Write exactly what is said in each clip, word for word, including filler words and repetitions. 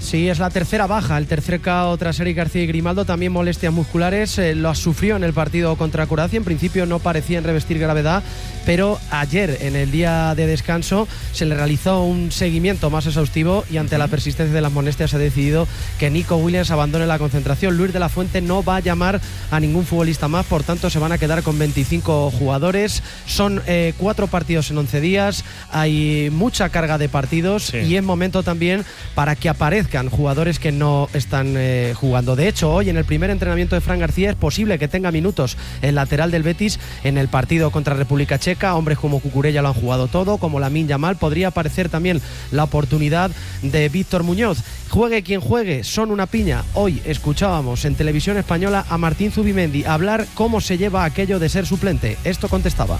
Sí, es la tercera baja, el tercer K O tras Eric García y Grimaldo, también molestias musculares, eh, lo sufrió en el partido contra Croacia, en principio no parecían revestir gravedad, pero ayer en el día de descanso se le realizó un seguimiento más exhaustivo y ante la persistencia de las molestias se ha decidido que Nico Williams abandone la concentración. Luis de la Fuente no va a llamar a ningún futbolista más, por tanto se van a quedar con veinticinco jugadores, son eh, cuatro partidos en once días, hay mucha carga de partidos, sí. Y es momento también para que aparezcan jugadores que no están eh, jugando. De hecho, hoy en el primer entrenamiento de Fran García es posible que tenga minutos el lateral del Betis en el partido contra República Checa. Hombres como Cucurella lo han jugado todo, como Lamine Yamal. Podría aparecer también la oportunidad de Víctor Muñoz. Juegue quien juegue, son una piña. Hoy escuchábamos en Televisión Española a Martín Zubimendi hablar cómo se lleva aquello de ser suplente. Esto contestaba.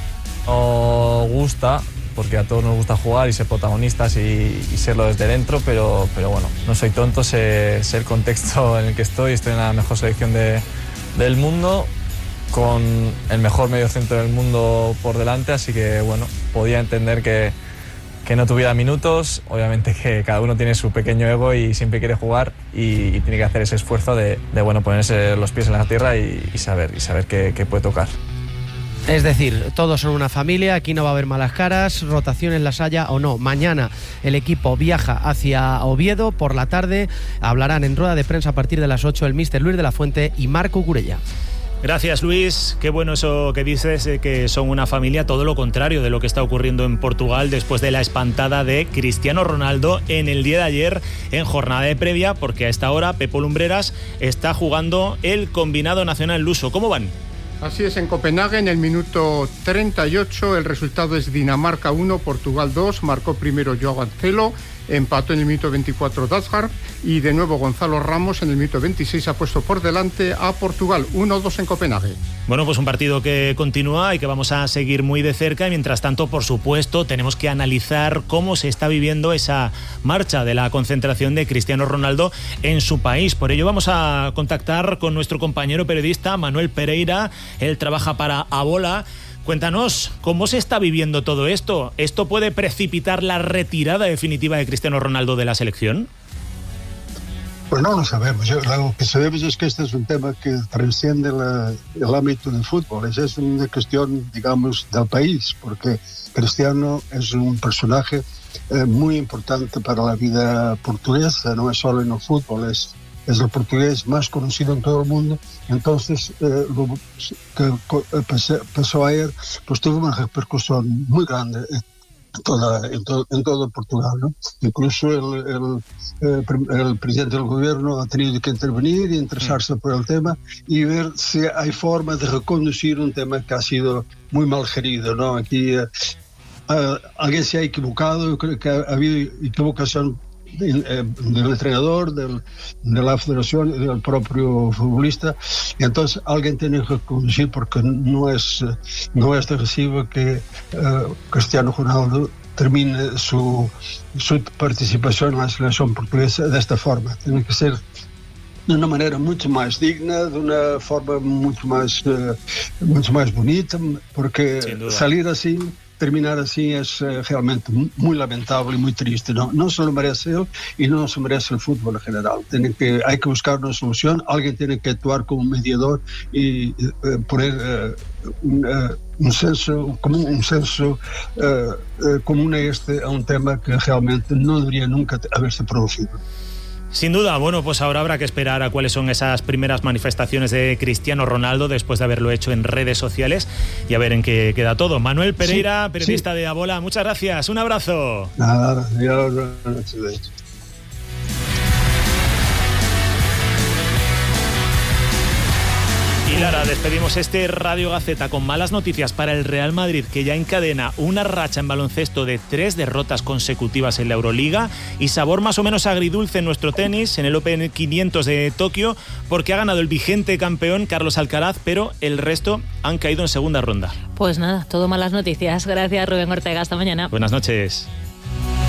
No gusta, porque a todos nos gusta jugar y ser protagonistas y, y serlo desde dentro, pero, pero bueno, no soy tonto, sé, sé el contexto en el que estoy, estoy en la mejor selección de, del mundo, con el mejor mediocentro del mundo por delante, así que bueno, podía entender que, que no tuviera minutos. Obviamente que cada uno tiene su pequeño ego y siempre quiere jugar y, y tiene que hacer ese esfuerzo de, de bueno, ponerse los pies en la tierra y, y saber, y saber qué, qué puede tocar. Es decir, todos son una familia, aquí no va a haber malas caras, rotaciones las haya o no. Mañana el equipo viaja hacia Oviedo, por la tarde hablarán en rueda de prensa a partir de las ocho el míster Luis de la Fuente y Marco Cucurella. Gracias, Luis. Qué bueno eso que dices, eh, que son una familia, todo lo contrario de lo que está ocurriendo en Portugal después de la espantada de Cristiano Ronaldo en el día de ayer en jornada de previa, porque a esta hora Pepo Lumbreras está jugando el combinado nacional luso. ¿Cómo van? Así es, en Copenhague, en el minuto treinta y ocho, el resultado es Dinamarca uno, Portugal dos, marcó primero Joao Cancelo, empató en el minuto veinticuatro Dazhar y de nuevo Gonzalo Ramos en el minuto veintiséis ha puesto por delante a Portugal, uno dos en Copenhague. Bueno, pues un partido que continúa y que vamos a seguir muy de cerca y mientras tanto, por supuesto, tenemos que analizar cómo se está viviendo esa marcha de la concentración de Cristiano Ronaldo en su país. Por ello vamos a contactar con nuestro compañero periodista Manuel Pereira, él trabaja para Abola. Cuéntanos, ¿cómo se está viviendo todo esto? ¿Esto puede precipitar la retirada definitiva de Cristiano Ronaldo de la selección? Pues no lo sabemos. Yo, lo que sabemos es que este es un tema que trasciende la, el ámbito del fútbol. Es, es una cuestión, digamos, del país, porque Cristiano es un personaje eh, muy importante para la vida portuguesa, no es solo en el fútbol, es... es el portugués más conocido en todo el mundo. Entonces eh, lo que pasó ayer pues tuvo una repercusión muy grande en, toda, en, to, en todo Portugal, ¿no? Incluso el, el, el presidente del gobierno ha tenido que intervenir y interesarse por el tema y ver si hay forma de reconducir un tema que ha sido muy mal gerido, ¿no? Aquí eh, uh, alguien se ha equivocado, yo creo que ha, ha habido equivocación del, eh, del entrenador, del, de la federación y del propio futbolista, y entonces alguien tiene que conducir porque no es, no es de recibo que uh, Cristiano Ronaldo termine su, su participación en la selección portuguesa de esta forma. Tiene que ser de una manera mucho más digna, de una forma mucho más, uh, mucho más bonita, porque salir así, terminar así es uh, realmente muy lamentable y muy triste. No, no se lo merece él y no se merece el fútbol en general. Tiene que, hay que buscar una solución, alguien tiene que actuar como mediador y uh, poner uh, un, uh, un senso común, un senso uh, uh, común a este, a un tema que realmente no debería nunca haberse producido. Sin duda, bueno, pues ahora habrá que esperar a cuáles son esas primeras manifestaciones de Cristiano Ronaldo después de haberlo hecho en redes sociales y a ver en qué queda todo. Manuel Pereira, sí, periodista sí. de Abola, muchas gracias, un abrazo. Nada, ya, ya, Y Lara, despedimos este Radio Gaceta con malas noticias para el Real Madrid, que ya encadena una racha en baloncesto de tres derrotas consecutivas en la Euroliga y sabor más o menos agridulce en nuestro tenis, en el Open quinientos de Tokio, porque ha ganado el vigente campeón Carlos Alcaraz, pero el resto han caído en segunda ronda. Pues nada, todo malas noticias. Gracias, Rubén Ortega. Hasta mañana. Buenas noches.